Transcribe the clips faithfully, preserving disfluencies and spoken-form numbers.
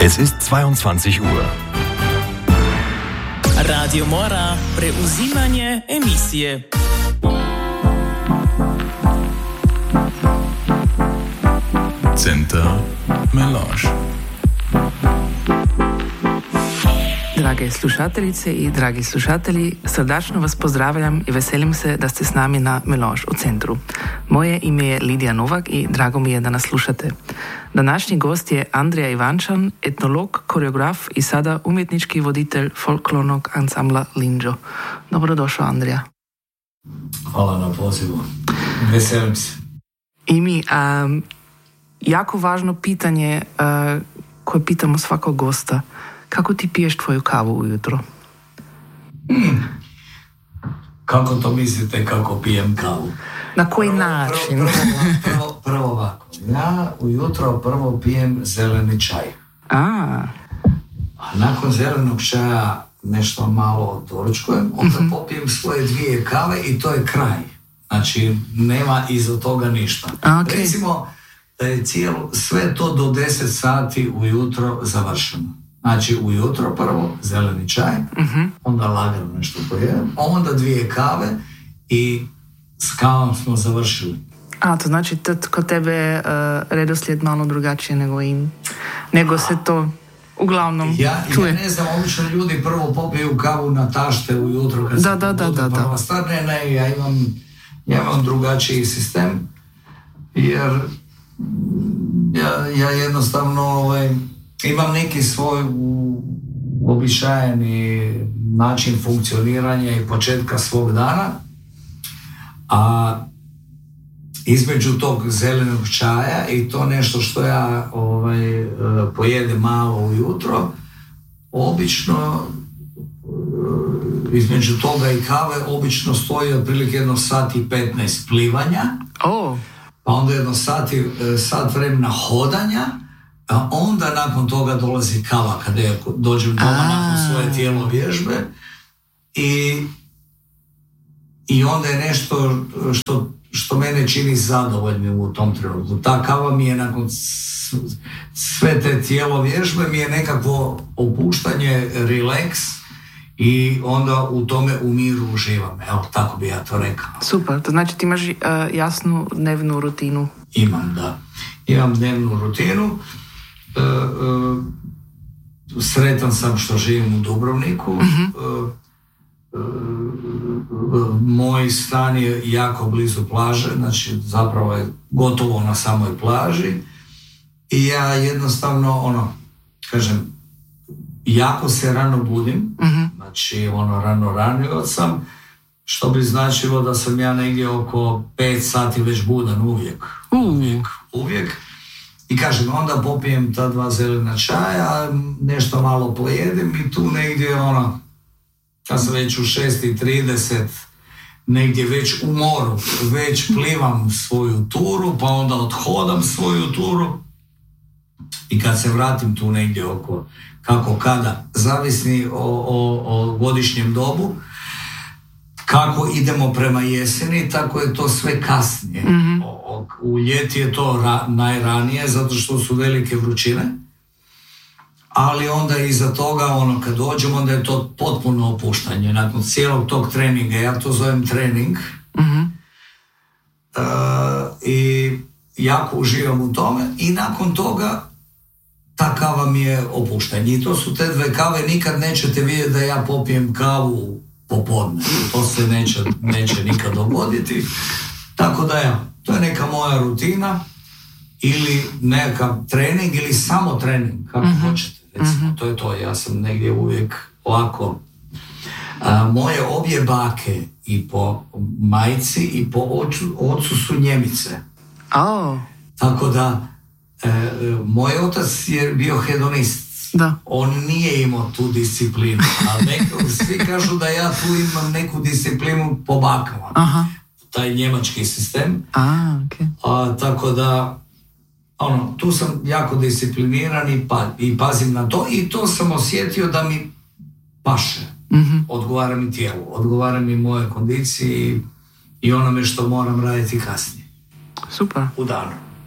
Es ist zweiundzwanzig Uhr. Radio Mora, preuzimanje emisije. Center Melange. Drage slušateljice i dragi slušatelji, srdačno vas pozdravljam i veselim se da ste s nami na Melange u centru. Moje ime je Lidija Novak i drago mi je da nas slušate. Današnji gost je Andrija Ivančan, etnolog, koreograf i sada umjetnički voditelj folklornog ansambla Linđo. Dobrodošao, Andrija. Hvala na pozivu. Veselim se. I mi, um, jako važno pitanje uh, koje pitamo svakog gosta. Kako ti piješ tvoju kavu ujutro? Hmm. Kako to mislite kako pijem kavu? Na koji prvo, način? Prvo, prvo, prvo, prvo ovako. Ja ujutro prvo pijem zeleni čaj. A, A nakon zelenog čaja nešto malo doručkujem, onda mm-hmm. popijem svoje dvije kave i to je kraj. Znači, nema iza toga ništa. Okay. Recimo da je cijelo, sve to do deset sati ujutro završeno. Znači, ujutro prvo zeleni čaj, uh-huh. onda lagano nešto pojedem, onda dvije kave i s kavom smo završili. a to znači to kod tebe uh, redoslijed malo drugačije nego im, nego se to uglavnom ja, čuje. Ja ne znam, obično ljudi prvo popiju kavu na tašte ujutro kad da, se da, da, da, prva stvar. Ne, ne, ja imam, ja imam drugačiji sistem, jer ja, ja jednostavno ovaj, imam neki svoj uobičajeni način funkcioniranja i početka svog dana, a između tog zelenog čaja i to nešto što ja ovaj, pojedem malo ujutro, obično između toga i kave obično stoji otprilike jedno sat i petnaest plivanja, oh. pa onda jedno sat, sat vremena hodanja, a onda nakon toga dolazi kava kada ja dođem doma A. nakon svoje tijelo vježbe i, i onda je nešto što, što mene čini zadovoljnim u tom trenutku. Ta kava mi je nakon sve te tijelo vježbe mi je nekakvo opuštanje, relaks i onda u tome u miru uživam. Evo, tako bi ja to rekao. Super, to znači ti imaš uh, jasnu dnevnu rutinu. Imam, da. Imam dnevnu rutinu. Uh, uh, sretan sam što živim u Dubrovniku. Mm-hmm. Uh, uh, moj stan je jako blizu plaže, znači zapravo je gotovo na samoj plaži i ja jednostavno ono, kažem, jako se rano budim, mm-hmm. znači ono rano ranio sam, što bi značilo da sam ja negdje oko pet sati već budan uvijek. Uh. Uvijek, uvijek. I kažem, onda popijem ta dva zelena čaja, nešto malo pojedem i tu negdje ono, kad sam već u šest i trideset, negdje već u moru, već plivam svoju turu, pa onda odhodam svoju turu i kad se vratim tu negdje oko, kako kada, zavisni o, o, o godišnjem dobu, kako idemo prema jeseni, tako je to sve kasnije. Mm-hmm. O, u ljeti je to ra, najranije, zato što su velike vrućine, ali onda iza toga, ono, kad dođemo, onda je to potpuno opuštanje. Nakon cijelog tog treninga, ja to zovem trening, mm-hmm. uh, i jako uživam u tome i nakon toga ta kava mi je opuštanje. I to su te dve kave, nikad nećete vidjeti da ja popijem kavu popodne. To se neće, neće nikad dogoditi. Tako da ja, to je neka moja rutina ili nekakav trening ili samo trening, kako mm-hmm. hoćete. Recimo, mm-hmm. to je to. Ja sam negdje uvijek ovako. A, moje obje bake i po majci i po oču, ocu su Njemice. Oh. Tako da e, moj otac je bio hedonist. Da. On nije imao tu disciplinu, ali neko, svi kažu da ja tu imam neku disciplinu po bakama. Aha. Taj njemački sistem. A, okay. A, tako da ono, tu sam jako discipliniran i, pa, i pazim na to i to sam osjetio da mi paše. Mm-hmm. Odgovara mi tijelu, odgovara mi moje kondicije i onome što moram raditi kasnije. Super. U danu.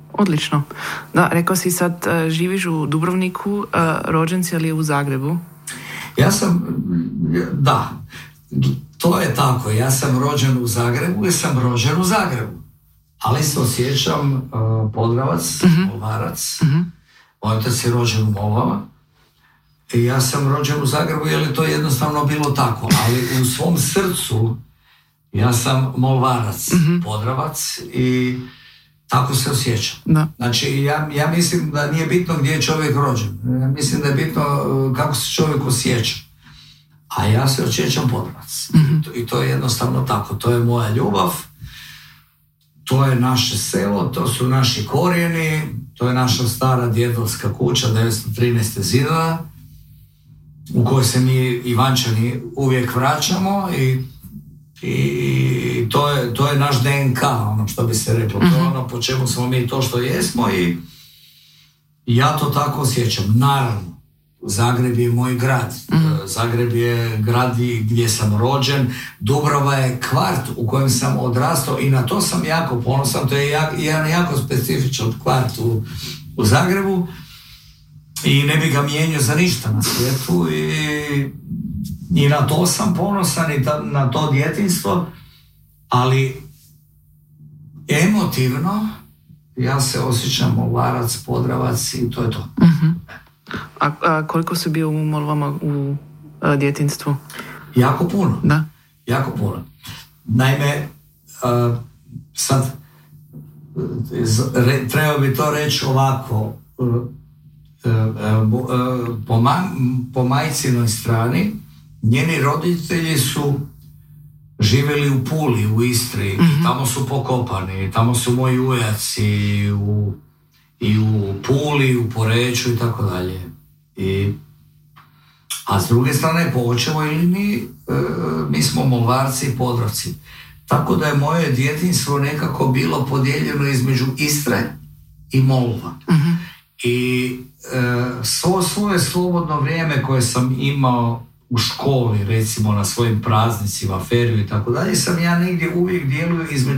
Odlično. Da, rekao si sad uh, živiš u Dubrovniku, uh, rođen si ali u Zagrebu? Ja sam, da, to je tako. Ja sam rođen u Zagrebu i sam rođen u Zagrebu. Ali se osjećam uh, Podravac, uh-huh. Molvarac. Uh-huh. Moj otac je rođen u Molvama. I ja sam rođen u Zagrebu jer je to jednostavno bilo tako. Ali u svom srcu ja sam Molvarac, uh-huh. Podravac i tako se osjećam. Da. Znači, ja, ja mislim da nije bitno gdje je čovjek rođen. Ja mislim da je bitno kako se čovjek osjeća. A ja se osjećam Podravac. Mm-hmm. I, to, I to je jednostavno tako. To je moja ljubav, to je naše selo, to su naši korijeni, to je naša stara djedovska kuća, devetsto trinaeste zidana, u kojoj se mi Ivančani uvijek vraćamo i I to je, to je naš D N K, ono što bi se reklo, mm-hmm. to je ono po čemu smo mi to što jesmo i ja to tako osjećam. Naravno, Zagreb je moj grad, mm-hmm. Zagreb je grad gdje sam rođen, Dubrava je kvart u kojem sam odrastao i na to sam jako ponosan, to je jak, jedan jako specifičan kvart u, u Zagrebu i ne bi ga mijenjao za ništa na svijetu i I na to sam ponosan i ta, na to djetinjstvo, ali emotivno ja se osjećam Molvarac, Podravac i to je to. Uh-huh. A, a koliko si bio u Molvama u a, djetinjstvu? Jako puno. Da. Jako puno. Naime, a, sad re, treba bi to reći ovako, a, a, a, po, ma, po majcinoj strani njeni roditelji su živjeli u Puli, u Istri, mm-hmm. tamo su pokopani, tamo su moji ujaci i u, i u Puli, u Poreču i tako dalje. I, a s druge strane, po očevoj liniji, e, mi smo Molvarci i Podravci. Tako da je moje djetinjstvo nekako bilo podijeljeno između Istre i Molva. Mm-hmm. I e, svo svoje slobodno vrijeme koje sam imao u školi, recimo na svojim praznicima, feriju i tako dalje, sam ja negdje uvijek dijelio između